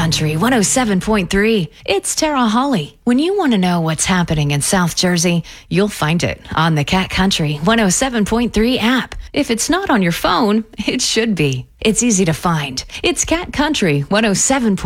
Country 107.3. It's Tara Hawley. When you want to know what's happening in South Jersey, you'll find it on the Cat Country 107.3 app. If it's not on your phone, it should be. It's easy to find. It's Cat Country 107.3.